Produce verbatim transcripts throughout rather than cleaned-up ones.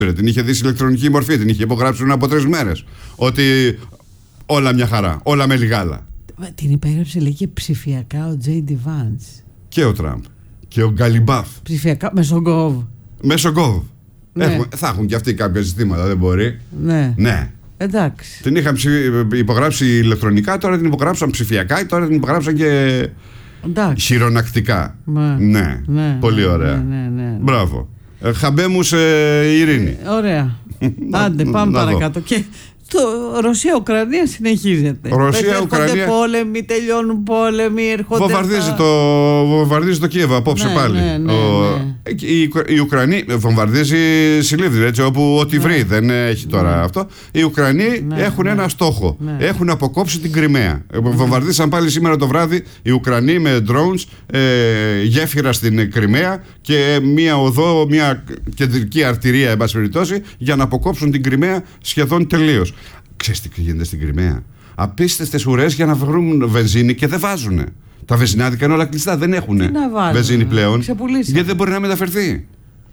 την είχε δει σε ηλεκτρονική μορφή, την είχε υπογράψει από τρεις μέρες. Ότι όλα μια χαρά, όλα με λιγάλα. Την υπέγραψε, λέει, και ψηφιακά ο τζέι ντι Vance. Και ο Τραμπ. Και ο Γκαλιμπάφ. Ψηφιακά, μέσω γκοβ. Μέσω γκοβ. Ναι. Έχουν, θα έχουν και αυτοί κάποια ζητήματα, δεν μπορεί. Ναι. Ναι. Εντάξει. Την είχαν υπογράψει ηλεκτρονικά, τώρα την υπογράψαν ψηφιακά, τώρα την υπογράψαν και εντάξει. χειρονακτικά. Ναι. Ναι. Ναι. Πολύ ωραία. Ναι, ναι, ναι, ναι. Μπράβο. Ε, χαμπέ σε ειρήνη. Ε, ωραία. Άντε, πάμε παρακάτω. Και το Ρωσία-Ουκρανία συνεχίζεται. Ρωσία-Ουκρανία. Πόλεμοι, τελειώνουν πόλεμοι, έρχονται. Βομβαρδίζει τα... το, βομβαρδίζει το Κίεβο απόψε ναι, πάλι. Ναι, ναι, Ο, ναι. Η, η Ουκρανία βομβαρδίζει Σιλίβδη, έτσι, όπου ό,τι ναι. βρει, δεν έχει τώρα ναι. αυτό. Οι Ουκρανοί ναι, έχουν ναι. ένα στόχο. Ναι. Έχουν αποκόψει την Κριμαία. Ναι. Βομβαρδίσαν πάλι σήμερα το βράδυ οι Ουκρανοί με drones ε, γέφυρα στην Κριμαία και μία οδό, μία κεντρική αρτηρία, εν πάση περιπτώσει, για να αποκόψουν την Κριμαία σχεδόν τελείως. Ξέρεις τι γίνεται στην Κριμαία? Απίστευτες ουρές για να βρουν βενζίνη και δεν βάζουν. Τα βενζινάδικα είναι όλα κλειστά, δεν έχουν βενζίνη πλέον. Γιατί δεν μπορεί να μεταφερθεί.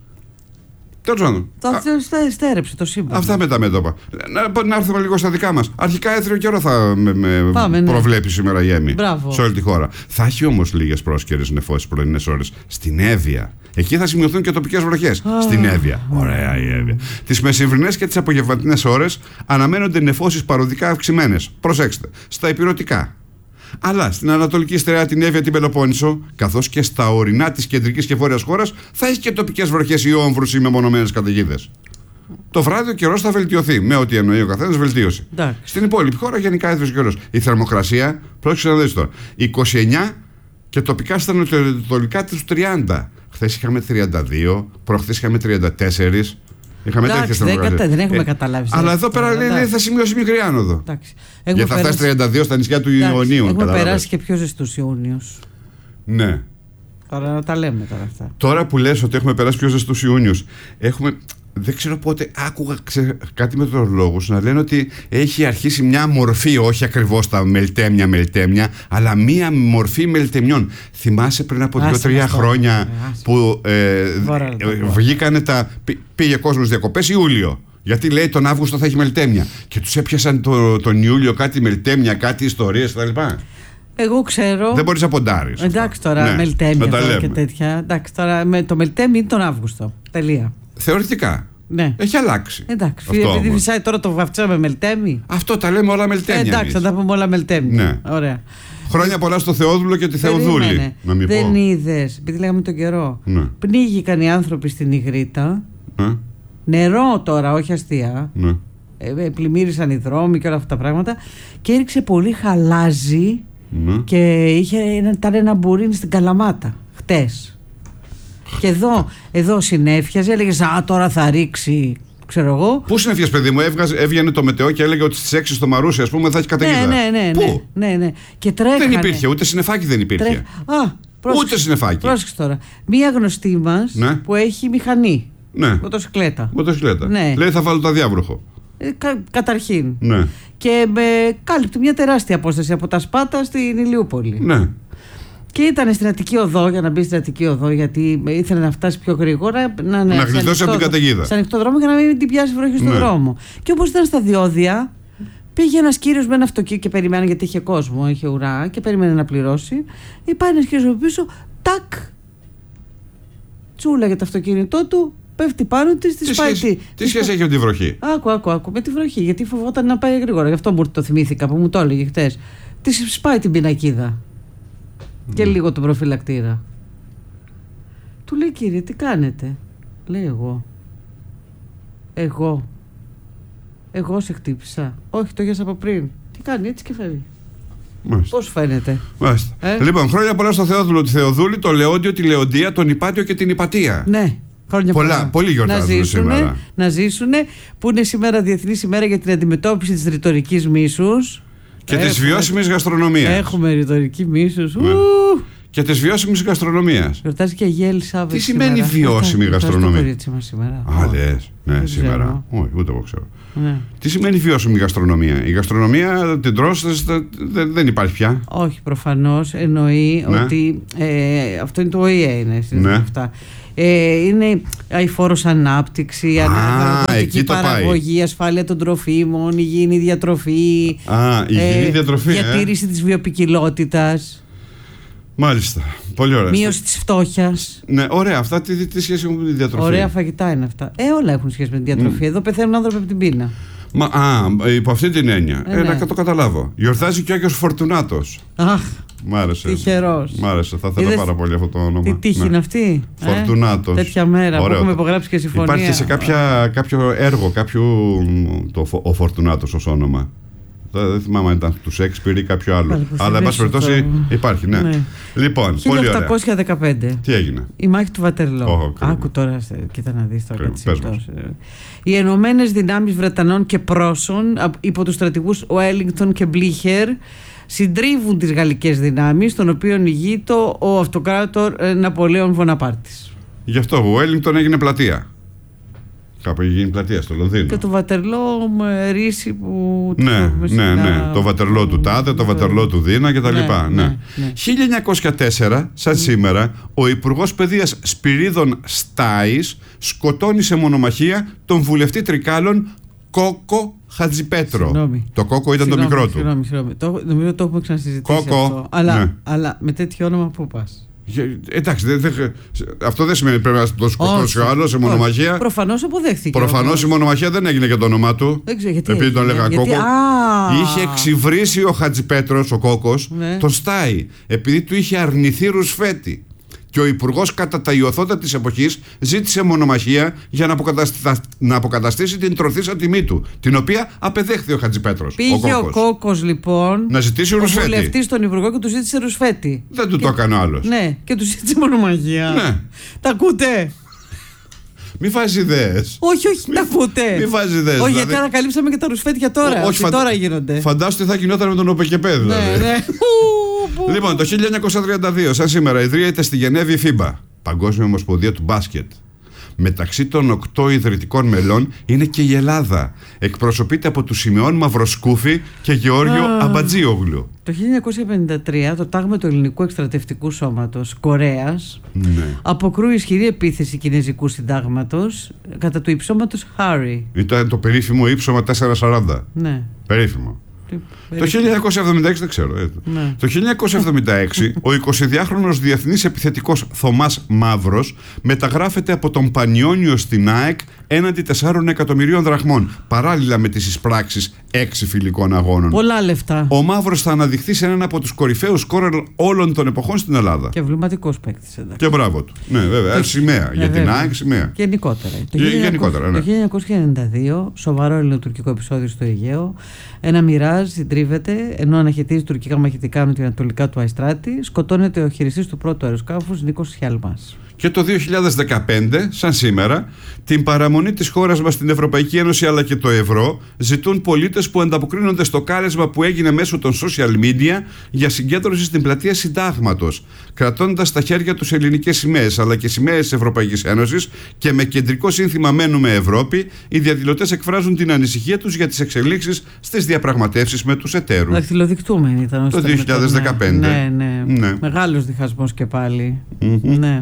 Τέλος πάντων. Το στέρεψε το σύμπαν. Αυτά με τα μέτωπα. Να, να έρθουμε λίγο στα δικά μας. Αρχικά έθριο καιρό θα με, με Πάμε, ναι. προβλέπει σήμερα η Έμι. Μπράβο. Σε όλη τη χώρα. Θα έχει όμως λίγες πρόσκαιρες νεφώσεις πρωινές ώρες στην Εύβοια. Εκεί θα σημειωθούν και τοπικές βροχές. Oh. Στην Εύβοια. Ωραία η Εύβοια. Τις μεσημβρινές και τις απογευματινές ώρες αναμένονται νεφώσεις παροδικά αυξημένες. Προσέξτε. Στα ηπειρωτικά. Αλλά στην ανατολική στερεά, την Εύβοια, την Πελοπόννησο, καθώς και στα ορεινά της κεντρικής και βόρειας χώρας, θα έχει και τοπικές βροχές ή όμβρους ή μεμονωμένες καταιγίδες. Το βράδυ ο καιρός θα βελτιωθεί, με ό,τι εννοεί ο καθένας βελτίωση. Εντάξει. Στην υπόλοιπη χώρα γενικά έθριος καιρός. Η θερμοκρασία, πρόσεξε να δεις τώρα, είκοσι εννιά και τοπικά στα νοτιοανατολικά τους τριάντα. Χθες είχαμε τριάντα δύο, προχθές είχαμε τριάντα τέσσερα. Είχαμε τέτοιες θερμοκρασίες. Δεν έχουμε ε, καταλάβει. Αλλά εδώ πέρα λέει, λέει θα σημειώσει μικρή άνοδο. Γιατί θα φτάσει τριάντα δύο στα νησιά του Ιουνίου. Έχουμε περάσει και πιο ζεστούς Ιούνιους. Ναι. Τώρα να τα λέμε τώρα αυτά. Τώρα που λες ότι έχουμε περάσει πιο ζεστούς Ιούνιους, έχουμε. Δεν ξέρω πότε άκουγα ξε... κάτι μετεωρολόγους να λένε ότι έχει αρχίσει μια μορφή, όχι ακριβώς τα μελτέμια μελτέμια, αλλά μια μορφή μελτεμιών. Θυμάσαι πριν από δύο-τρία χρόνια Άσε. που ε, Βάρα, βγήκανε τα... πήγε κόσμος διακοπές Ιούλιο. Γιατί λέει τον Αύγουστο θα έχει μελτέμια. Και τους έπιασαν το, τον Ιούλιο κάτι μελτέμια, κάτι ιστορίες κτλ. Εγώ ξέρω. Δεν μπορείς να ποντάρεις. Εντάξει τώρα, ναι, μελτέμια και τέτοια. Εντάξει τώρα, με το μελτέμι είναι τον Αύγουστο. Τελεία. Θεωρητικά. Ναι. Έχει αλλάξει. Εντάξει. Επειδή φυσάει τώρα το βαφτσάμε μελτέμι. Αυτό τα λέμε όλα μελτέμια. Ε, εντάξει, θα τα πούμε όλα μελτέμι. Ναι. Ωραία. Χρόνια πολλά στο Θεόδουλο και τη Θεοδούλη. Δεν είδες, επειδή λέγαμε τον καιρό. Ναι. Πνίγηκαν οι άνθρωποι στην Ιγρήτα. Ναι. Νερό τώρα, όχι αστεία. Ναι. Ε, πλημμύρισαν οι δρόμοι και όλα αυτά τα πράγματα. Και έριξε πολύ χαλάζι. Ναι. Και είχε, ήταν ένα μπουρίνι στην Καλαμάτα χτες. Και εδώ, εδώ συνέφιαζε, έλεγε α, τώρα θα ρίξει, ξέρω εγώ. Πού συνέφιαζε, παιδί μου? Έβγαζε, έβγαινε το μετεό και έλεγε ότι στις έξι στο Μαρούσι, ας πούμε, θα έχει καταιγίδα. Ναι, ναι, ναι. Πού? Ναι, ναι, ναι. Και τρέχανε. Δεν υπήρχε, ούτε συννεφάκι δεν υπήρχε. Τρέχ... Α, πρόσεξε, ούτε συννεφάκι. Πρόσεξε τώρα. Μία γνωστή μας, ναι, που έχει μηχανή. Ναι. Μοτοσυκλέτα. Μοτοσυκλέτα. Ναι. Λέει θα βάλω το αδιάβροχο. Ε, κα, καταρχήν. Ναι. Και με κάλυπτε μια τεράστια απόσταση από τα Σπάτα στην Ηλιούπολη. Ναι. Και ήταν στην Αττική Οδό, για να μπει στην Αττική Οδό, γιατί ήθελε να φτάσει πιο γρήγορα. Να, ναι, να γλιτώσει από την καταιγίδα. Σε ανοιχτό δρόμο για να μην την πιάσει βροχή στον ναι. δρόμο. Και όπως ήταν στα διόδια, πήγε ένας κύριος με ένα αυτοκίνητο και περιμένει, γιατί είχε κόσμο, είχε ουρά, και περίμενε να πληρώσει. Πάει ένας κύριος από πίσω, τάκ! Τσούλα για το αυτοκίνητό του, πέφτει πάνω της, τη σπάει. Τι, τι σχέση έχει με τη βροχή? Άκου, άκου, άκου, με τη βροχή, γιατί φοβόταν να πάει γρήγορα. Γι' αυτό μου το θυμήθηκα που μου το έλεγε χτες. Τη σπάει την πινακίδα. Και mm. λίγο τον προφυλακτήρα. Του λέει, κύριε, τι κάνετε? Λέει, εγώ. Εγώ. Εγώ σε χτύπησα. Όχι, το γιας από πριν. Τι κάνει, έτσι και φεύγει. Μάλιστα. Πώς φαίνεται? Μάλιστα. Ε? Λοιπόν, χρόνια πολλά στο Θεόδουλο, τη Θεοδούλη, το Λεόντιο, τη Λεοντία, τον Υπάτιο και την Υπατία. Ναι. Χρόνια πολλά. πολλά. Πολύ γιορτάζουν σήμερα. Να ζήσουνε, που είναι σήμερα Διεθνής ημέρα για την αντιμετώπιση της ρητορικής μίσους. Και της βιώσιμης γαστρονομίας. Έχουμε ρητορική μίσους. Ναι. Και της βιώσιμης γαστρονομίας. Γιορτάζει και η Αγία Ελισάβετ. Τι σημαίνει σήμερα βιώσιμη γαστρονομία? Το κορίτσι μας σήμερα. Α, λες. Ναι, σήμερα. Όχι, ούτε εγώ ξέρω. Ναι. Τι σημαίνει βιώσιμη γαστρονομία? Η γαστρονομία την τρως, δεν υπάρχει πια. Όχι, προφανώς. Εννοεί ναι. ότι. Ε, αυτό είναι το Ο Η Ε είναι. Ναι. Αυτά. Ε, είναι αηφόρος ανάπτυξη, αγροτική παραγωγή, πάει. ασφάλεια των τροφίμων, υγιεινή διατροφή. Α, υγιεινή ε, διατροφή. Διατήρηση ε. της βιοποικιλότητας. Μάλιστα. Πολύ ωραία. Μείωση της φτώχειας. Ναι, ωραία. Αυτά τι, τι σχέση έχουν με τη διατροφή? Ωραία φαγητά είναι αυτά. Ε, όλα έχουν σχέση με τη διατροφή. Mm. Εδώ πεθαίνουν άνθρωποι από την πείνα. Μα, α, υπό αυτή την έννοια. Ε, ε, ναι. Να το καταλάβω. Γιορτάζει και ο Άγιος Φορτουνάτος. Αχ. Μ' άρεσε. Τυχερός. Μ' άρεσε. Θα ήθελα πάρα πολύ αυτό το όνομα. Τι τύχη ναι. είναι αυτή. Φορτουνάτος. Ε? Τέτοια μέρα Ωραίο. Που έχουμε υπογράψει και συμφωνία. Υπάρχει σε κάποια, κάποιο έργο, κάποιο, το, ο Φορτουνάτος ως όνομα. Δεν θυμάμαι αν ήταν του Σέξπιρ ή κάποιο άλλο. Αλλά εν πάση περιπτώσει υπάρχει, ναι. ναι. Λοιπόν, χίλια οκτακόσια δεκαπέντε. Τι έγινε? Η μάχη του Βατερλό. Oh, Άκου τώρα, κοίτα να δεις τώρα κάτι συμπτώσεις. Οι Ενωμένες Δυνάμεις Βρετανών και Πρώσων υπό τους στρατηγούς Wellington και Μπλίχερ συντρίβουν τις γαλλικές δυνάμεις, των οποίων ηγείται ο αυτοκράτορ Ναπολέον Βοναπάρτης. Γι' αυτό ο Wellington έγινε πλατεία. Κάπου έχει γίνει πλατεία στο Λονδίνο. Και το Βατερλό με ρίση που. Ναι, ναι, ναι. Το Βατερλό του Τάδε, το Βατερλό του Δίνα κτλ. Ναι, ναι, ναι. ναι. χίλια εννιακόσια τέσσερα, σαν mm. σήμερα, ο Υπουργός Παιδείας Σπυρίδων Στάης σκοτώνει σε μονομαχία τον βουλευτή Τρικάλων Κόκο Χατζιπέτρο. Συγνώμη. Το Κόκο ήταν συγνώμη, το μικρό του. Συγγνώμη, συγγνώμη. Το, νομίζω το έχουμε ξανασυζητήσει. Κόκο. Αυτό. Αλλά, ναι. αλλά με τέτοιο όνομα πού πας? Εντάξει, δε, δε, αυτό δεν σημαίνει πρέπει να το σκοτώσει ο άλλος σε μονομαχία. Προφανώς αποδέχθηκε. Προφανώς η μονομαχία δεν έγινε για το όνομά του. Δεν ξέρω γιατί. Επειδή τον λέγανε Κόκο. Α, είχε εξυβρίσει ο Χατζιπέτρος, ο Κόκος, ναι. τον Στάι. Επειδή του είχε αρνηθεί ρουσφέτη. Και ο υπουργός κατά τα ιωθώτα της εποχής ζήτησε μονομαχία για να, αποκαταστα... να αποκαταστήσει την τροθήσα τιμή του, την οποία απεδέχθη ο Χατζιπέτρος. Πήγε ο Κόκος, ο Κόκος λοιπόν να ζητήσει ρουσφέτη. Ο βουλευτής στον υπουργό και του ζήτησε ρουσφέτη. Δεν του και... το έκανε ο άλλος. Ναι, και του ζήτησε μονομαχία. Ναι. Τα ακούτε? Μη βάζει ιδέες. Όχι, όχι, μη, τα ακούτε. Μη βάζει ιδέες. Όχι, δηλαδή... γιατί ανακαλύψαμε και τα ρουσφέτια τώρα. Όχι, φαντα... τώρα γίνονται. Φαντάσου τι θα γινόταν με τον ΟΠΕΚΕΠΕ, δηλαδή. Ναι, ναι. Λοιπόν, το χίλια εννιακόσια τριάντα δύο, σαν σήμερα, ιδρύεται στη Γενέβη η φίμπα, Παγκόσμια Ομοσπονδία του Μπάσκετ. Μεταξύ των οκτώ ιδρυτικών μελών είναι και η Ελλάδα. Εκπροσωπείται από τους Σιμεών Μαυροσκούφη και Γεώργιο ah. Αμπατζίογλου. Το χίλια εννιακόσια πενήντα τρία το τάγμα του Ελληνικού Εκστρατευτικού Σώματος Κορέας ναι. αποκρούει ισχυρή επίθεση Κινέζικου Συντάγματος κατά του υψώματος Χάρι. Ήταν το περίφημο ύψωμα τετρακόσια σαράντα. Ναι. Περίφημο. Το χίλια εννιακόσια εβδομήντα έξι δεν ξέρω. Ναι. Το χίλια εννιακόσια εβδομήντα έξι ο εικοσιδυάχρονος διεθνής επιθετικός Θωμάς Μαύρος μεταγράφεται από τον Πανιόνιο στην ΑΕΚ έναντι τεσσάρων εκατομμυρίων δραχμών, παράλληλα με τις εισπράξεις έξι φιλικών αγώνων. Πολλά λεφτά. Ο Μαύρος θα αναδειχθεί σε έναν από τους κορυφαίους σκόρερ όλων των εποχών στην Ελλάδα. Και εμβληματικός παίκτης. Και μπράβο του. Ναι, βέβαια. Το... Σημαία. Για την ΑΕΚ σημαία. Γενικότερα. Το, γενικότερα, ναι. Το χίλια εννιακόσια ενενήντα δύο, σοβαρό ελληνοτουρκικό επεισόδιο στο Αιγαίο. Ένα μοιράζ συντρίβεται ενώ αναχαιτίζει τουρκικά μαχητικά νοτιοανατολικά του Αϊστράτη. Σκοτώνεται ο χειριστής του πρώτου αεροσκάφους Νίκος Χιάλμας. Και το δύο χιλιάδες δεκαπέντε, σαν σήμερα, την παραμονή της χώρας μας στην Ευρωπαϊκή Ένωση αλλά και το ευρώ ζητούν πολίτες που ανταποκρίνονται στο κάλεσμα που έγινε μέσω των social media για συγκέντρωση στην πλατεία Συντάγματος, κρατώντας στα χέρια τους ελληνικές σημαίες αλλά και σημαίες της Ευρωπαϊκής Ένωσης και με κεντρικό σύνθημα «Μένουμε Ευρώπη», οι διαδηλωτές εκφράζουν την ανησυχία τους για τις εξελίξεις στις διαπραγματεύσεις με τους εταίρους. Δαχτυλοδεικτούμενοι ήταν το δύο χιλιάδες δεκαπέντε. Ναι, ναι. ναι. Μεγάλος διχασμός και πάλι. Mm-hmm. Ναι.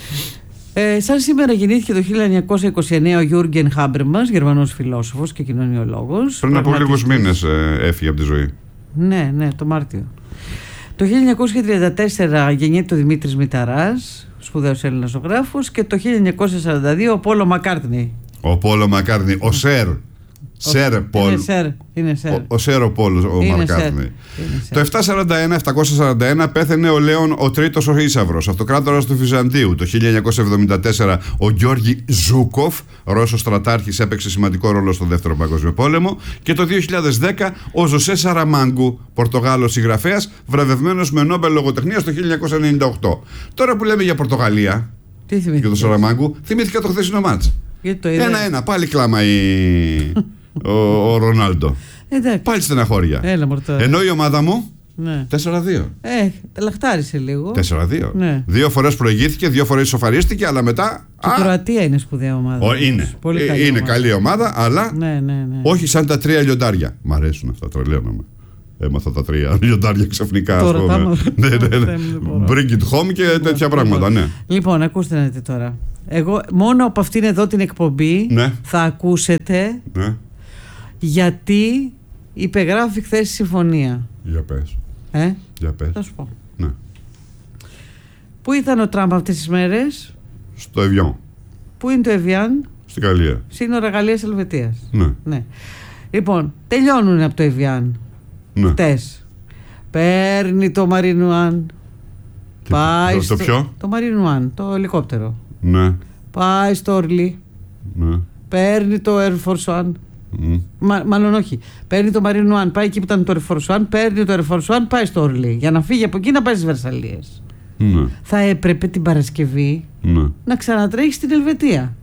Ε, σαν σήμερα γεννήθηκε το χίλια εννιακόσια είκοσι εννέα ο Γιούργεν Χάμπερμας, Γερμανός φιλόσοφος και κοινωνιολόγος. Πριν από λίγους μήνες ε, έφυγε από τη ζωή. Ναι, ναι, το Μάρτιο. Το χίλια εννιακόσια τριάντα τέσσερα γεννιέται ο Δημήτρης Μηταράς, σπουδαίος Έλληνας ζωγράφος, και το χίλια εννιακόσια σαράντα δύο ο Πόλο Μακκάρτνι. Ο Πόλο Μακκάρτνι, ο Σερ. Σερ Πολ. Είναι Σερ. Ο, ο Σερ ο Πολ, ο Μακκάρτνι. Το επτακόσια σαράντα ένα, επτακόσια σαράντα ένα πέθανε ο Λέων ο Τρίτος ο Ίσαυρος, αυτοκράτορας του Βυζαντίου. Το χίλια εννιακόσια εβδομήντα τέσσερα ο Γιώργη Ζούκοφ, Ρώσος στρατάρχης, έπαιξε σημαντικό ρόλο στο Δεύτερο Παγκόσμιο Πόλεμο. Και το δύο χιλιάδες δέκα ο Ζωσέ Σαραμάγκου, Πορτογάλος συγγραφέας, βραβευμένος με Νόμπελ λογοτεχνίας το χίλια εννιακόσια ενενήντα οκτώ. Τώρα που λέμε για Πορτογαλία και τον Σαραμάγκου, θυμήθηκα το χθεσινό μάτς. Ένα-ένα, πάλι κλάμα η... ο, ο Ρονάλντο. Εντάξει. Πάλι στεναχώρια. Έλα, μορτώ. Ενώ η ομάδα μου ναι. τέσσερα δύο. Ε, λαχτάρισε λίγο. τέσσερα δύο. Ναι. Δύο φορές προηγήθηκε, δύο φορές ισοφαρίστηκε, αλλά μετά. Και η Κροατία είναι σπουδαία ομάδα. Ο, είναι. Πολύ ε, καλή είναι ομάδα. καλή ομάδα, αλλά ναι, ναι, ναι. όχι σαν τα τρία λιοντάρια. Μ' αρέσουν αυτά, το λέω. έμαθα τα τρία λιοντάρια ξαφνικά. Τώρα ας πούμε. Ναι, ναι, ναι. Bring it home και τέτοια πράγματα, ναι. Λοιπόν, ακούστε να δείτε τώρα. Εγώ μόνο από αυτήν εδώ την εκπομπή ναι. θα ακούσετε ναι. γιατί υπεγράφει χθες η συμφωνία. Για πες. Ε? Για πες. Θα σου πω. Ναι. Πού ήταν ο Τραμπ αυτές τις μέρες? Στο Εβιάν. Πού είναι το Εβιάν? Στην Γαλλία. Σύνορα Γαλλίας-Ελβετίας. Ναι. ναι. Λοιπόν, τελειώνουν από το Εβιάν. Ναι. Χτες. Παίρνει το Μαρινουάν. Πάει το, στο... το ποιο? Το Μαρινουάν, το ελικόπτερο. Ναι. Πάει στο Ορλί. Ναι. Παίρνει το Air Force One. Mm. Μα, μάλλον όχι. Παίρνει το Μαρινουάν, πάει εκεί που ήταν το Air Force One. Παίρνει το Air Force One, πάει στο Ορλί. Για να φύγει από εκεί να πάει στις Βερσαλίες. Ναι. Θα έπρεπε την Παρασκευή ναι. να ξανατρέχει στην Ελβετία.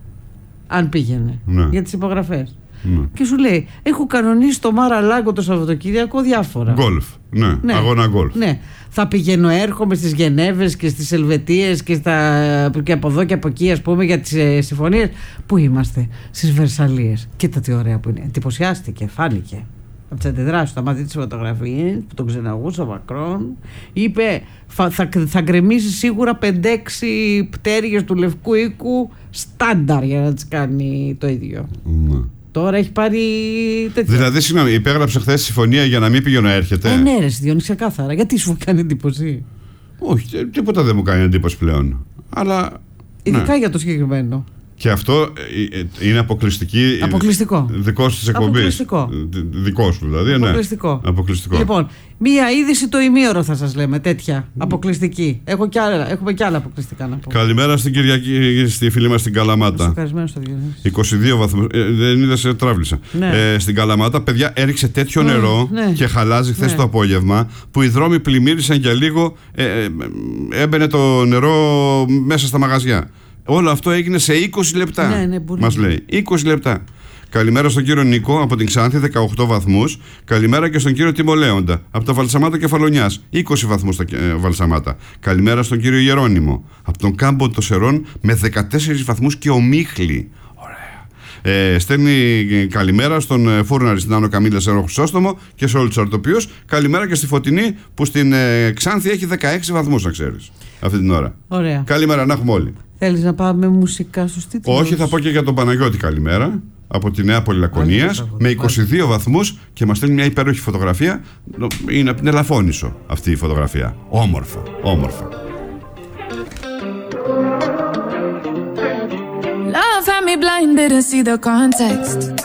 Αν πήγαινε. Ναι. Για τις υπογραφές. Ναι. Και σου λέει: έχω κανονίσει το Μάρα Λάγκο το Σαββατοκύριακο διάφορα. Γκολφ. Ναι. ναι. Αγώνα γκολφ. Ναι. Θα πηγαίνω, έρχομαι στις Γενέβες και στις Ελβετίες και, στα... και από εδώ και από εκεί, ας πούμε, για τις ε, συμφωνίες. Πού είμαστε? Στις Βερσαλίες. Κοίτα τι ωραία που είναι. Εντυπωσιάστηκε, φάνηκε. Από τις αντιδράσεις του, άμα δει τις φωτογραφίες που τον ξεναγούσε ο Μακρόν, είπε: θα, θα, θα γκρεμίσει σίγουρα πέντε έξι πτέρυγες του Λευκού Οίκου στάνταρ για να τις κάνει το ίδιο. Ναι. Τώρα έχει πάρει τέτοια. Δηλαδή, συγγνώμη, υπέγραψε χθες συμφωνία για να μην πήγαινε να έρχεται. Ε, ναι, ρε, Διόνυ, ξεκάθαρα. Γιατί σου κάνει εντύπωση? Όχι, τίποτα δεν μου κάνει εντύπωση πλέον. Αλλά. Ειδικά ναι. για το συγκεκριμένο. Και αυτό είναι αποκλειστική. Αποκλειστικό. Δικό τη εκπομπή. Αποκλειστικό. Δικό σου δηλαδή. Αποκλειστικό. Ναι. Αποκλειστικό. Λοιπόν, μία είδηση το ημίωρο θα σας λέμε, τέτοια. Αποκλειστική. Έχω κι άλλα, έχουμε κι άλλα αποκλειστικά να πω. Καλημέρα στην Κυριακή, στη φίλη μας στην Καλαμάτα. Ευχαριστημένο στο Διονύση. είκοσι δύο βαθμούς. Ε, δεν είδα, σε τράβλησα. Ναι. Ε, στην Καλαμάτα, παιδιά, έριξε τέτοιο ναι, νερό ναι. και χαλάζει χθες ναι. το απόγευμα που οι δρόμοι πλημμύρισαν για λίγο. Ε, ε, έμπαινε το νερό μέσα στα μαγαζιά. Όλο αυτό έγινε σε είκοσι λεπτά. Ναι, ναι, μας λέει. είκοσι λεπτά. Καλημέρα στον κύριο Νίκο από την Ξάνθη, δεκαοκτώ βαθμούς. Καλημέρα και στον κύριο Τιμολέοντα από τα Βαλσαμάτα Κεφαλονιάς, είκοσι βαθμούς στα ε, Βαλσαμάτα. Καλημέρα στον κύριο Γερόνιμο από τον Κάμπο των Σερών με δεκατέσσερις βαθμούς και ομίχλη. Ωραία. Ε, στέλνει καλημέρα στον Φούρναρη, στην Άνω Καμίλα, σε Χρυσόστομο και σε όλους τους αρτοπίους. Καλημέρα και στη Φωτεινή που στην ε, Ξάνθη έχει δεκαέξι βαθμούς, να ξέρεις, αυτή την ώρα. Ωραία. Καλημέρα, να έχουμε όλοι. Θέλεις να πάμε μουσικά στους τίτλους? Όχι, θα πω και για τον Παναγιώτη καλημέρα από τη Νέα Πολυλακωνίας με είκοσι δύο βαθμούς και μας στέλνει μια υπέροχη φωτογραφία. Είναι από την Ελαφώνησο αυτή η φωτογραφία. Όμορφα, όμορφα. Love had me blind, didn't see the context.